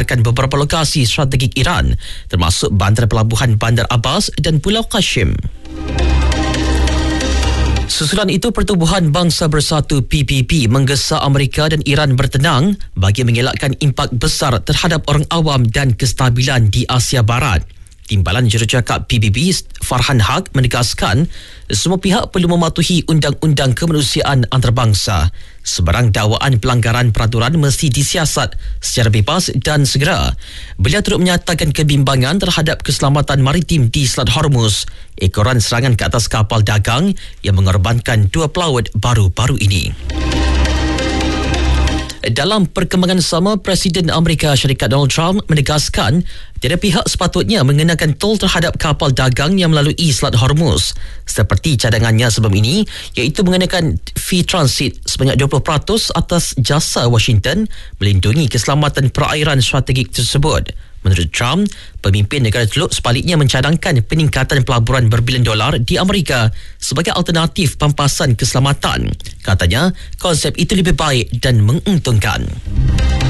mengejarkan beberapa lokasi strategik Iran, termasuk bandar pelabuhan Bandar Abbas dan Pulau Qassim. Susulan itu, Pertubuhan Bangsa Bersatu PBB menggesa Amerika dan Iran bertenang bagi mengelakkan impak besar terhadap orang awam dan kestabilan di Asia Barat. Timbalan Jurucakap PBB Farhan Haq menegaskan semua pihak perlu mematuhi undang-undang kemanusiaan antarabangsa. Sebarang dakwaan pelanggaran peraturan mesti disiasat secara bebas dan segera. Beliau turut menyatakan kebimbangan terhadap keselamatan maritim di Selat Hormuz, ekoran serangan ke atas kapal dagang yang mengorbankan 2 pelaut baru-baru ini. Dalam perkembangan sama, Presiden Amerika Syarikat Donald Trump menegaskan tiada pihak sepatutnya mengenakan tol terhadap kapal dagang yang melalui Selat Hormuz seperti cadangannya sebelum ini, iaitu mengenakan fee transit sebanyak 20% atas jasa Washington melindungi keselamatan perairan strategik tersebut. Menurut Trump, pemimpin negara Teluk sebaliknya mencadangkan peningkatan pelaburan berbilion dolar di Amerika sebagai alternatif pampasan keselamatan. Katanya, konsep itu lebih baik dan menguntungkan.